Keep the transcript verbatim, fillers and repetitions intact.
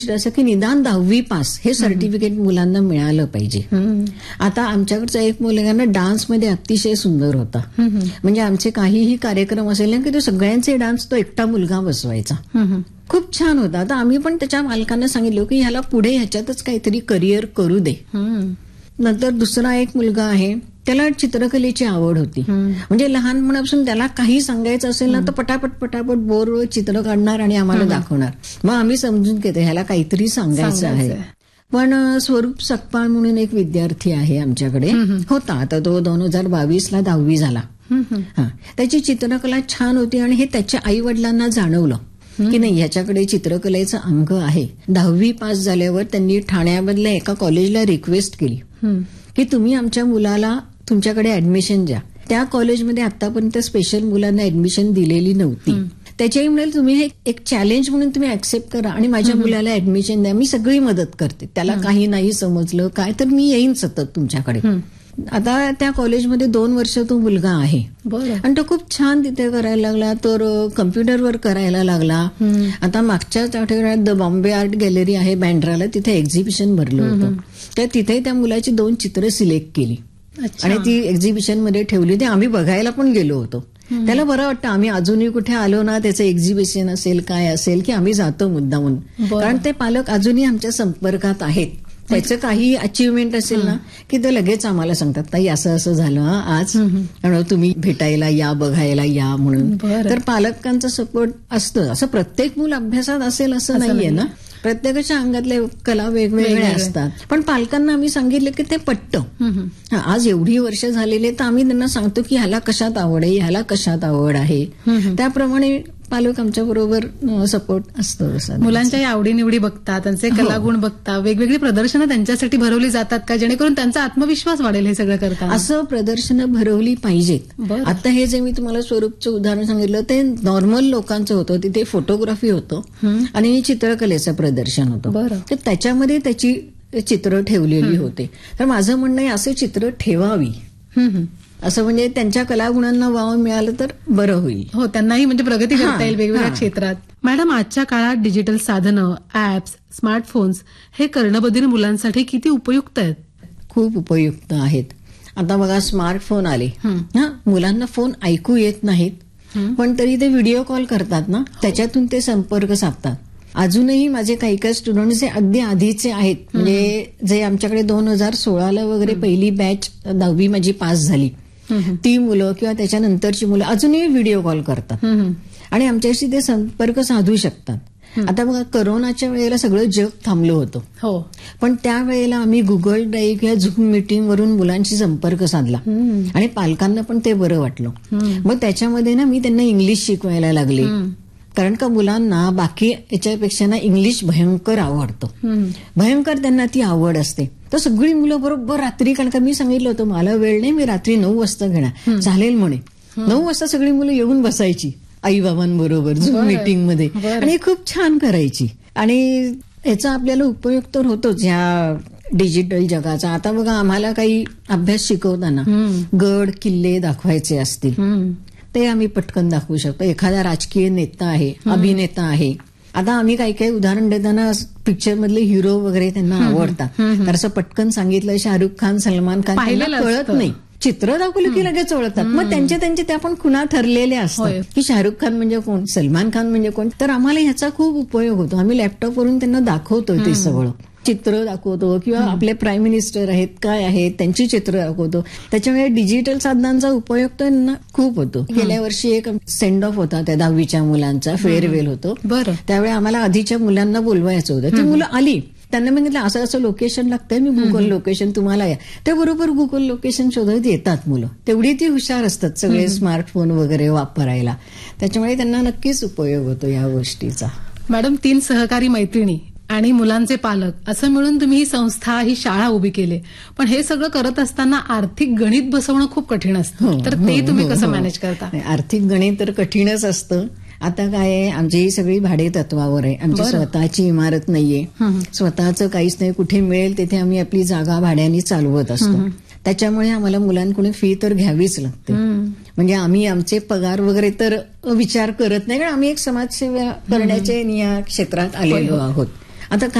असं की निदान दहावी पास हे सर्टिफिकेट मुलांना मिळालं पाहिजे. आता आमच्याकडचा एक मुलगा डान्समध्ये अतिशय सुंदर होता. म्हणजे आमचे काहीही कार्यक्रम असेल ना की तो सगळ्यांचे डान्स तो एकटा मुलगा बसवायचा. खूप छान होता. आता आम्ही पण त्याच्या मालकांना सांगितलं की ह्याला पुढे ह्याच्यातच काहीतरी करिअर करू दे. नंतर दुसरा एक मुलगा आहे, त्याला चित्रकलेची आवड होती. म्हणजे लहानपणापासून त्याला काही सांगायचं असेल ना तर पटापट पटापट बोर चित्र काढणार आणि आम्हाला दाखवणार. मग आम्ही समजून घेतो ह्याला काहीतरी सांगायचं आहे. पण स्वरूप सकपाळ म्हणून एक विद्यार्थी आहे आमच्याकडे होता. आता तो दोन हजार बावीस ला दहावी झाला. हा, त्याची चित्रकला छान होती आणि हे त्याच्या आई वडिलांना जाणवलं की नाही ह्याच्याकडे चित्रकलेचं अंग आहे. दहावी पास झाल्यावर त्यांनी ठाण्यामधल्या एका कॉलेजला रिक्वेस्ट केली की तुम्ही आमच्या मुलाला तुमच्याकडे ऍडमिशन द्या. त्या कॉलेजमध्ये आतापर्यंत स्पेशल मुलांना ऍडमिशन दिलेली नव्हती. त्याच्याही म्हणाल तुम्ही हे एक चॅलेंज म्हणून तुम्ही ऍक्सेप्ट करा आणि माझ्या मुलाला ऍडमिशन द्या. मी सगळी मदत करते. त्याला काही नाही समजलं काय तर मी येईन सतत तुमच्याकडे. आता त्या कॉलेजमध्ये दोन वर्ष तो मुलगा आहे आणि तो खूप छान तिथे करायला लागला. तर कम्प्युटरवर करायला लागला. आता मागच्याच आठवड्यात द बॉम्बे आर्ट गॅलरी आहे बँड्राला, तिथे एक्झिबिशन भरलं होतं. तर तिथे त्या मुलाची दोन चित्र सिलेक्ट केली आणि ती एक्झिबिशन मध्ये ठेवली. ते आम्ही बघायला पण गेलो होतो. त्याला बरं वाटतं आम्ही अजूनही कुठे आलो ना त्याचं एक्झिबिशन असेल काय असेल की आम्ही जातो मुद्दामून. कारण ते पालक अजूनही आमच्या संपर्कात आहेत. त्याचं काही अचिव्हमेंट असेल ना की ते लगेच आम्हाला सांगतात ताई असं असं झालं आज, तुम्ही भेटायला या बघायला या म्हणून. तर पालकांचा सपोर्ट असतं. असं प्रत्येक मूल अभ्यासात असेल असं नाहीये ना. प्रत्येकाच्या अंगातल्या कला वेगवेगळ्या असतात. पण पालकांना आम्ही सांगितलं की ते पटतं. आज एवढी वर्ष झालेले तर आम्ही त्यांना सांगतो की ह्याला कशात आवड आहे, ह्याला कशात आवड आहे. त्याप्रमाणे पालक आमच्या बरोबर सपोर्ट असतो. मुलांच्या आवडीनिवडी बघता, त्यांचे कलागुण बघता, वेगवेगळी प्रदर्शनं त्यांच्यासाठी भरवली जातात का जेणेकरून त्यांचा आत्मविश्वास वाढेल हे सगळं करता? असं प्रदर्शनं भरवली पाहिजेत. आता हे जे मी तुम्हाला स्वरूपचं उदाहरण सांगितलं ते नॉर्मल लोकांचं होतं. तिथे फोटोग्राफी होतं आणि चित्रकलेचं प्रदर्शन होतं. तर त्याच्यामध्ये त्याची चित्र ठेवलेली होते. तर माझं म्हणणं आहे असं चित्र ठेवावी. असं म्हणजे त्यांच्या कलागुणांना वाव मिळालं तर बरं होईल. हो, त्यांनाही म्हणजे प्रगती करता येईल वेगवेगळ्या क्षेत्रात. मॅडम, आजच्या काळात डिजिटल साधनं, ऍप्स, स्मार्टफोन्स हे कर्णबधिर मुलांसाठी किती उपयुक्त आहेत? खूप उपयुक्त आहेत. आता बघा स्मार्टफोन आले. हा, मुलांना फोन ऐकू येत नाहीत पण तरी ते व्हिडिओ कॉल करतात ना, त्याच्यातून ते संपर्क साधतात. अजूनही माझे काही काही स्टुडंट जे अगदी आधीचे आहेत, म्हणजे जे आमच्याकडे दोन हजार सोळाला वगैरे पहिली बॅच दहावी माझी पास झाली, ती मुलं किंवा त्याच्यानंतरची मुलं अजूनही व्हिडिओ कॉल करतात आणि आमच्याशी ते संपर्क साधू शकतात. आता बघा करोनाच्या वेळेला सगळं जग थांबलं होतं. हो, पण त्यावेळेला आम्ही गुगल ड्राईव्ह किंवा झूम मीटिंग वरून मुलांशी संपर्क साधला आणि पालकांना पण ते बरं वाटलं. मग त्याच्यामध्ये ना मी त्यांना इंग्लिश शिकवायला लागले. कारण का मुलांना बाकी याच्यापेक्षा ना इंग्लिश भयंकर आवडतं. भयंकर त्यांना ती आवड असते. तर सगळी मुलं बरोबर रात्री, कारण का मी सांगितलं होतं मला वेळ नाही, मी रात्री नऊ वाजता घेणार. चालेल म्हणे. नऊ वाजता सगळी मुलं येऊन बसायची आई बाबांबरोबर झूम मीटिंग मध्ये आणि खूप छान करायची. आणि याचा आपल्याला उपयोग तर होतोच ह्या डिजिटल जगाचा. आता बघा आम्हाला काही अभ्यास शिकवताना गड किल्ले दाखवायचे असतील ते आम्ही पटकन दाखवू शकतो. एखादा राजकीय नेता आहे, अभिनेता आहे. आता आम्ही काही काही उदाहरण देताना पिक्चर मधले हिरो वगैरे त्यांना आवडतात. तर असं पटकन सांगितलं शाहरुख खान, सलमान खान त्यांना कळत नाही. चित्र दाखवलं की लगेच ओळखतात. मग त्यांचे त्यांचे त्या पण खुणा ठरलेल्या असतात की शाहरुख खान म्हणजे कोण, सलमान खान म्हणजे कोण. तर आम्हाला ह्याचा खूप उपयोग होतो. आम्ही लॅपटॉपवरून त्यांना दाखवतो ते सगळं. चित्र दाखवतो किंवा आपले प्राईम मिनिस्टर आहेत काय आहेत त्यांची चित्र दाखवतो. त्याच्यामुळे डिजिटल साधनांचा उपयोग त्यांना खूप होतो. गेल्या वर्षी एक सेंड ऑफ होता त्या दहावीच्या मुलांचा, फेअरवेल होतो. बरं, त्यावेळी आम्हाला आधीच्या मुलांना बोलवायचं होतं. ती मुलं आली, त्यांना सांगितलं असं असं लोकेशन लागतंय, मी गुगल लोकेशन तुम्हाला या. त्या बरोबर गुगल लोकेशन शोधत येतात मुलं. तेवढी ती हुशार असतात सगळे स्मार्टफोन वगैरे वापरायला. त्याच्यामुळे त्यांना नक्कीच उपयोग होतो या गोष्टीचा. मॅडम, तीन सहकारी मैत्रिणी आणि मुलांचे पालक असं मिळून तुम्ही ही संस्था, ही शाळा उभी केली. पण हे सगळं करत असताना आर्थिक गणित बसवणं खूप कठीण असतं. तर ते तुम्ही कसं मॅनेज करता? आर्थिक गणित तर कठीणच असतं. आता काय आहे, आमची ही सगळी भाडे तत्वावर आहे. आमची स्वतःची इमारत नाहीये, स्वतःचं काहीच नाही. कुठे मिळेल तिथे आम्ही आपली जागा भाड्याने चालवत असतो. त्याच्यामुळे आम्हाला मुलांकडून फी तर घ्यावीच लागते. म्हणजे आम्ही आमचे पगार वगैरे तर विचार करत नाही, कारण आम्ही एक समाजसेवा करण्याचे या क्षेत्रात आलेलो आहोत. आता